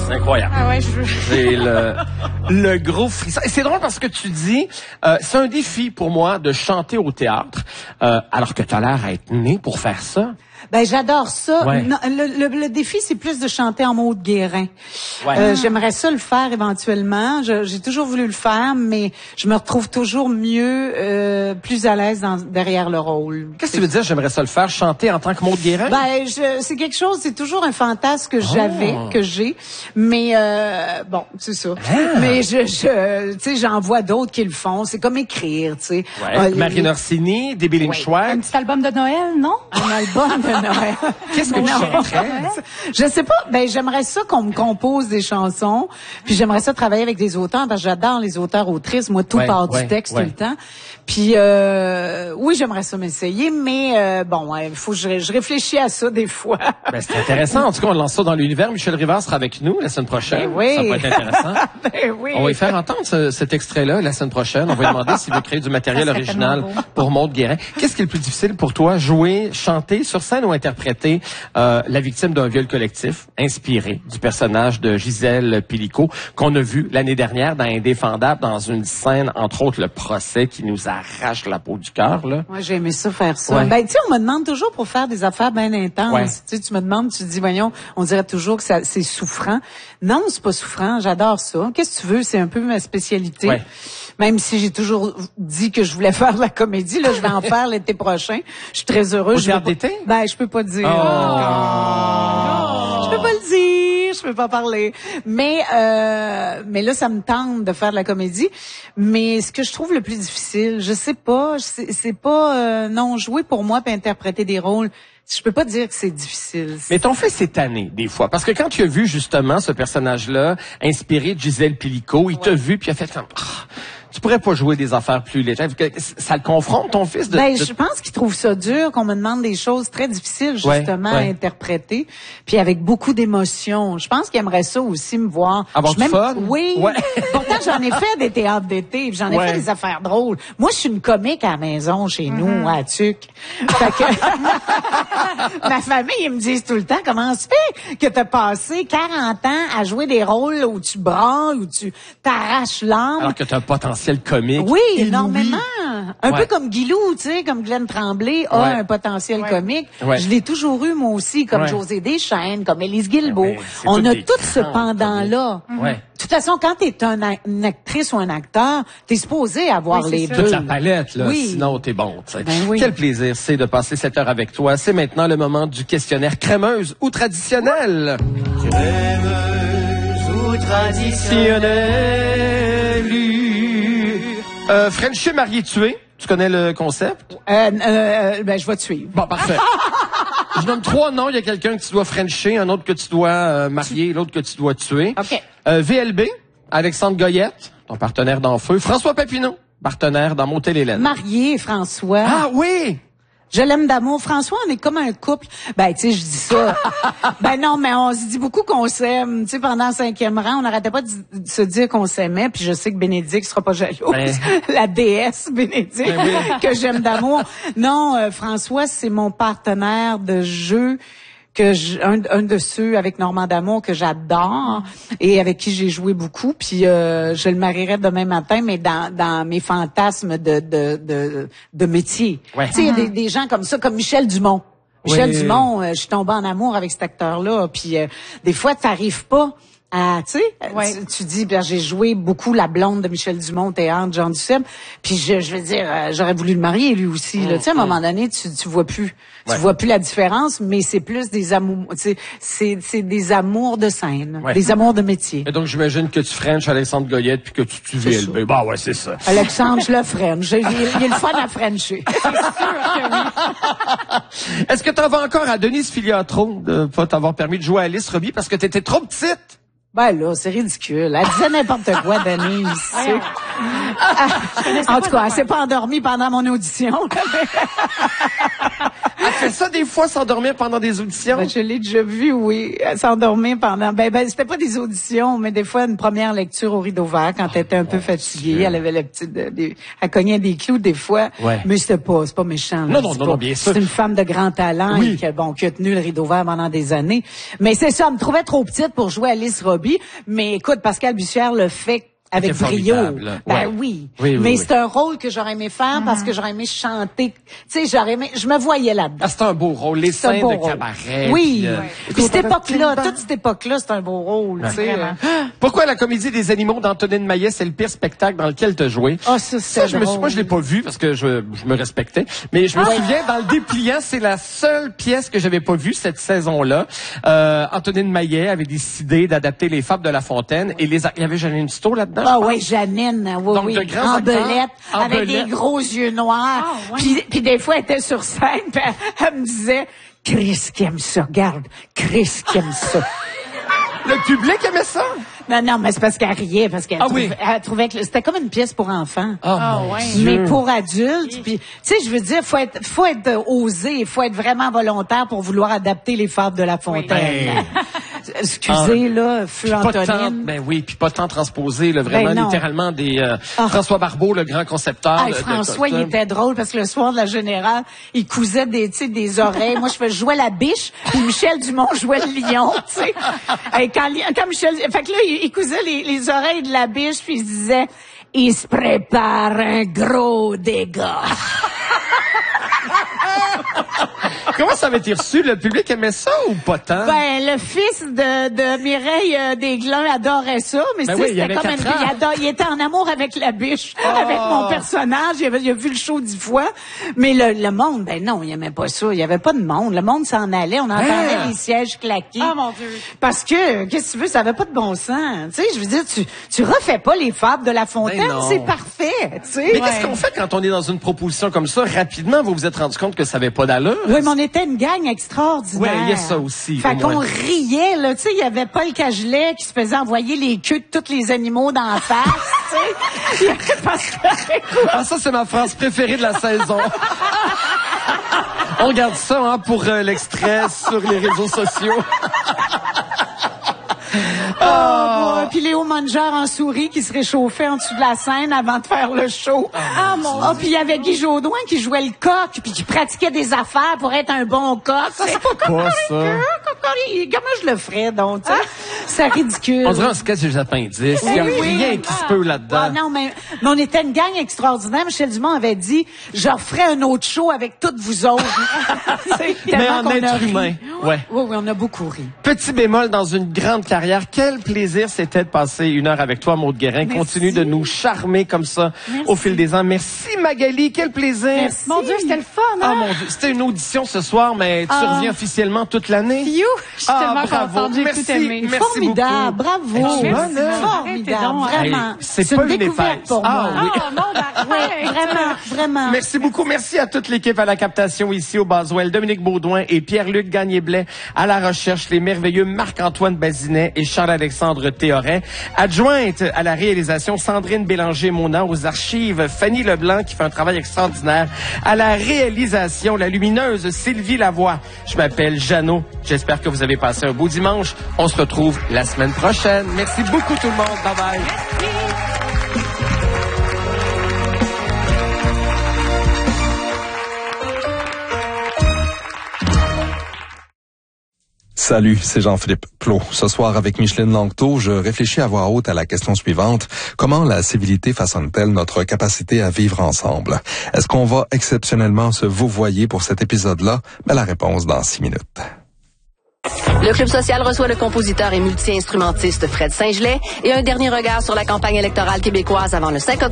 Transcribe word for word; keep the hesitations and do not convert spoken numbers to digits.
C'est incroyable. Ah ouais, je... C'est le, le gros frisson. Et c'est drôle parce que tu dis, euh, c'est un défi pour moi de chanter au théâtre, euh, alors que tu as l'air à être né pour faire ça. Ben j'adore ça. Ouais. Non, le, le, le défi, c'est plus de chanter en Maud Guérin. Ouais. Euh, j'aimerais ça le faire éventuellement. Je, j'ai toujours voulu le faire, mais je me retrouve toujours mieux, euh, plus à l'aise dans, derrière le rôle. Qu'est-ce que tu veux dire, j'aimerais ça le faire, chanter en tant que Maud Guérin? Ben, je, c'est quelque chose, c'est toujours un fantasme que j'avais, Oh. que j'ai, mais euh, bon, c'est ça. Ah. Mais je, je tu sais, j'en vois d'autres qui le font. C'est comme écrire, tu sais. Ouais. Euh, les- Marine Orsini, Debbie Lynn Ouais. Schwartz. Un petit album de Noël, non? Un album de Noël. Qu'est-ce que tu Non. chanterais? Je sais pas. Ben, j'aimerais ça qu'on me compose des chansons. Puis j'aimerais ça travailler avec des auteurs parce que j'adore les auteurs-autrices. Moi, tout Ouais, part ouais, du texte ouais. tout le temps. Puis euh, oui, j'aimerais ça m'essayer, mais euh, bon, il faut que je, je réfléchis à ça des fois. Ben, c'est intéressant. En tout cas, on lance ça dans l'univers. Michel Rivard sera avec nous la semaine prochaine. Ben oui. Ça va être intéressant. Ben oui. On va lui faire entendre ce- cet extrait-là la semaine prochaine. On va lui demander s'il veut créer du matériel Ça serait original tellement beau. pour Maud Guérin. Qu'est-ce qui est le plus difficile pour toi? Jouer, chanter sur scène ou interpréter euh, la victime d'un viol collectif inspiré du personnage de Gisèle Pillico qu'on a vu l'année dernière dans Indéfendable, dans une scène, entre autres, le procès qui nous arrache la peau du cœur, là. Moi, j'ai aimé ça faire ça. Ouais. Ben, tu sais, on me demande toujours pour faire des affaires bien intenses. Ouais. Tu sais, tu me demandes, tu te dis, voyons, on dirait toujours que ça, c'est souffrant. Non, c'est pas souffrant. J'adore ça. Qu'est-ce que tu veux? C'est un peu ma spécialité. Ouais. Même si j'ai toujours dit que je voulais faire de la comédie, là, je vais en faire l'été prochain. Je suis très heureuse. Au Je vais théâtre pas- d'été? Ben, je peux pas dire. Oh. Je peux pas le dire, je peux pas parler. Mais euh, mais là, ça me tente de faire de la comédie. Mais ce que je trouve le plus difficile, je sais pas, c'est, c'est pas euh, non jouer pour moi puis interpréter des rôles. Je peux pas dire que c'est difficile. Mais ton fils s'est tanné, des fois. Parce que quand tu as vu, justement, ce personnage-là, inspiré de Gisèle Pillico, il t'a vu, puis il a fait comme... Ah, tu pourrais pas jouer des affaires plus légères. Ça le confronte, ton fils? De, Ben, de- je pense qu'il trouve ça dur qu'on me demande des choses très difficiles justement Ouais, ouais. à interpréter, puis avec beaucoup d'émotions. Je pense qu'il aimerait ça aussi me voir. Avoir Je du suis même- fun? Oui. Ouais. Pourtant, j'en ai fait des théâtres d'été, puis j'en ai Ouais. fait des affaires drôles. Moi, je suis une comique à la maison chez nous à Tuc. Fait que ma famille, ils me disent tout le temps comment se fait que t'as passé quarante ans à jouer des rôles où tu branles, où tu t'arraches l'âme. Alors que tu as un potentiel comique. Oui, inouï. énormément. Un Ouais. peu comme Guilou, tu sais, comme Glenn Tremblay a Ouais. un potentiel Ouais. comique. Ouais. Je l'ai toujours eu, moi aussi, comme Ouais. José Deschênes, comme Élise Guilbeault. Ouais, c'est On toutes a des tout ce grands pendant-là. Ouais. De toute façon, quand t'es un a- une actrice ou un acteur, t'es supposé avoir Oui, c'est les ça. deux. Toute la palette, là. Oui. Sinon, t'es bon. tu sais. Ben oui. Quel plaisir c'est de passer cette heure avec toi. C'est maintenant le moment du questionnaire crémeuse ou traditionnel. Crémeuse ou traditionnelle. Euh, Frenchie marié tué. Tu connais le concept? Euh, euh, ben, je vais te suivre. Bon, parfait. Je donne trois noms. Il y a quelqu'un que tu dois frencher, un autre que tu dois euh, marier, l'autre que tu dois tuer. OK. Euh, V L B, Alexandre Goyette, ton partenaire dans Feu. François Papineau, partenaire dans Motel Hélène. Marié, François. Ah oui! Je l'aime d'amour. François, on est comme un couple. Ben, tu sais, je dis ça. Ben non, mais on se dit beaucoup qu'on s'aime. Tu sais, pendant le cinquième rang, on n'arrêtait pas de, de se dire qu'on s'aimait. Puis je sais que Bénédicte sera pas jalouse. Ben. La déesse Bénédicte, Ben oui. que j'aime d'amour. Non, euh, François, c'est mon partenaire de jeu. Que je, un, un de ceux avec Normand D'Amour que j'adore et avec qui j'ai joué beaucoup, puis euh, je le marierai demain matin, mais dans, dans mes fantasmes de de de, de métier. Ouais. Tu sais, il y a des, des gens comme ça, comme Michel Dumont. Michel Oui. Dumont, euh, je suis tombée en amour avec cet acteur-là, puis euh, des fois, t'arrives pas à, tu sais, Ouais. tu, tu dis, ben, j'ai joué beaucoup la blonde de Michel Dumont au théâtre, Jean Duceppe, puis je, je veux dire, euh, j'aurais voulu le marier lui aussi. Là. Tu sais, à un moment donné, tu, tu vois plus, Ouais. tu vois plus la différence, mais c'est plus des amours, tu sais, c'est, c'est des amours de scène, Ouais. des amours de métier. Et donc, j'imagine que tu frenches Alexandre Goyette puis que tu tues V L B. Bah ouais, c'est ça. Alexandre, je le French. Il, il est le fun à Frencher. Est-ce que tu en vas encore à Denise Filiatro de pas t'avoir permis de jouer à Alice Robbie parce que t'étais trop petite? Ben là, c'est ridicule. Elle disait n'importe quoi, Denise. tu sais. Ah, en tout cas, elle s'est pas endormie pendant mon audition. Elle fait ça des fois, s'endormir pendant des auditions? Ben, je l'ai déjà vu, oui, s'endormir pendant... Ben, ben, c'était pas des auditions, mais des fois, une première lecture au rideau vert, quand elle était un oh, peu fatiguée. Dieu. Elle avait le petit... De, de, elle cognait des clous, des fois. Ouais. Mais c'était pas, c'est pas méchant. Là, non, non, non, pas, non, bien sûr. C'est une femme de grand talent oui. et qui, bon, qui a tenu le rideau vert pendant des années. Mais c'est ça, elle me trouvait trop petite pour jouer Alice Robbie. Mais écoute, Pascal Bussière le fait avec brio. Ben ouais. oui. oui, oui mais oui. c'est un rôle que j'aurais aimé faire mmh. parce que j'aurais aimé chanter. Tu sais, j'aurais aimé, je me voyais là-dedans. Ah, c'est un beau rôle. Les scènes de rôle. Cabaret. Oui. Puis, euh, puis, puis cette époque-là, toute cette époque-là, c'est un beau rôle, tu sais. Pourquoi la comédie des animaux d'Antonine Maillet, c'est le pire spectacle dans lequel tu as joué? Ah, oh, ça, c'est je me suis, moi, je l'ai pas vu parce que je, je me respectais. Mais je me ah, souviens, dans le dépliant, c'est la seule pièce que j'avais pas vue cette saison-là. Euh, Antonine Maillet avait décidé d'adapter les Fables de La Fontaine et les, il y avait Janine Stowe là-dedans. Ah oui, Janine. Oui, Donc, oui, de grands en belette, en avec belette. des gros yeux noirs. Ah, ouais. Puis, puis des fois, elle était sur scène, puis elle, elle me disait, Chris qui aime ça, regarde, Chris qui aime ça. Le public aimait ça? Non, non, mais c'est parce qu'elle riait, parce qu'elle ah, trouvait, oui. elle trouvait que c'était comme une pièce pour enfants. Oh, ah, ouais. Mais pour adultes, puis, tu sais, je veux dire, faut être, faut être osé, faut être vraiment volontaire pour vouloir adapter les Fables de La Fontaine. Oui. Excusez, ah, là, feu Antonine. Tant, ben oui, puis pas tant transposé, là, vraiment ben littéralement des euh, ah. François Barbeau, le grand concepteur. Ah, François, il était drôle parce que le soir de la Générale, il cousait des, tu sais, des oreilles. Moi, je jouais la biche, puis Michel Dumont jouait le lion, tu sais. Et quand, quand Michel, fait que là, il, il cousait les, les oreilles de la biche, puis il se disait, il se prépare un gros dégât. Comment ça avait été reçu? Le public aimait ça ou pas tant? Ben, le fils de, de Mireille euh, Desglans adorait ça, mais ben oui, c'était comme une, il, adore, il était en amour avec la biche, oh. avec mon personnage. Il, avait, il a vu le show dix fois. Mais le, le monde, ben non, il aimait pas ça. Il y avait pas de monde. Le monde s'en allait. On entendait ah. les sièges claquer. Oh mon Dieu. Parce que, qu'est-ce que tu veux, ça avait pas de bon sens. Tu sais, je veux dire, tu, tu refais pas les Fables de La Fontaine. Ben c'est parfait, tu sais. Mais ouais. qu'est-ce qu'on fait quand on est dans une proposition comme ça? Rapidement, vous vous êtes rendu compte que ça avait pas d'allure? Oui, mais on était une gang extraordinaire. Oui, il y a ça aussi. Fait qu'on riait, là. Tu sais, il y avait Paul Cagelet qui se faisait envoyer les queues de tous les animaux dans la face, tu sais. Parce que... Ah, ça, c'est ma phrase préférée de la saison. On regarde ça, hein, pour euh, l'extrait sur les réseaux sociaux. Oh, oh. Puis Léo Manger en souris qui se réchauffait en dessous de la scène avant de faire le show. Ah, mon oh, puis il y avait Guy Jodoin qui jouait le coq puis qui pratiquait des affaires pour être un bon coq. Ça, c'est pas quoi, ça? Comment je le ferais, donc? Ah. C'est ridicule. On dirait un sketch des appendices. Il y a oui, rien oui. qui se peut là-dedans. Ah, non, mais, mais on était une gang extraordinaire. Michel Dumont avait dit, je referai un autre show avec toutes vous autres. Mais en être humain. Ouais. Oui, oui, on a beaucoup ri. Petit bémol dans une grande carrière. Quel plaisir c'était de passer une heure avec toi, Maude Guérin. Merci. Continue de nous charmer comme ça Merci. Au fil des ans. Merci, Magali. Quel plaisir. Merci. Mon Dieu, c'était le fun, hein? Ah, mon Dieu. C'était une audition ce soir, mais tu ah. reviens officiellement toute l'année. You, je suis ah, tellement contente. J'ai tout aimé. Merci Formidable. beaucoup. Bravo. Merci. Formidable. Vraiment. Hey, c'est pas une, une découverte pour ah, moi. Oui. Oh, non, ouais, vraiment, vraiment. Merci beaucoup. Merci à toute l'équipe à la captation ici au Boswell. Dominique Baudouin et Pierre-Luc Gagné-Blais à la recherche. Les merveilleux Marc-Antoine Bazinet et Charles-Alexandre Théoret. Adjointe à la réalisation, Sandrine Bélanger-Mona. Aux archives, Fanny Leblanc qui fait un travail extraordinaire. À la réalisation, la lumineuse Sylvie Lavoie. Je m'appelle Jeannot. J'espère que vous avez passé un beau dimanche. On se retrouve la semaine prochaine. Merci beaucoup tout le monde. Bye bye. Merci. Salut, c'est Jean-Philippe Plot. Ce soir, avec Micheline Langto, je réfléchis à voix haute à la question suivante. Comment la civilité façonne-t-elle notre capacité à vivre ensemble? Est-ce qu'on va exceptionnellement se vouvoyer pour cet épisode-là? Ben, la réponse dans six minutes. Le Club social reçoit le compositeur et multi-instrumentiste Fred Saint-Gelais et un dernier regard sur la campagne électorale québécoise avant le cinq octobre.